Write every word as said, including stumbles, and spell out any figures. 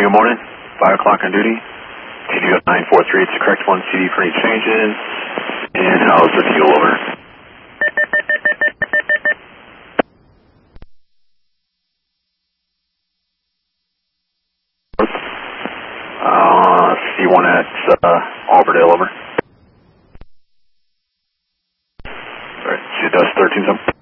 good morning. five o'clock on duty. T D nine four three, it's the correct one, C D for any changes. And how's the fuel over? Uh, C one at uh, Auburndale, over. Alright, C dust thirteen something.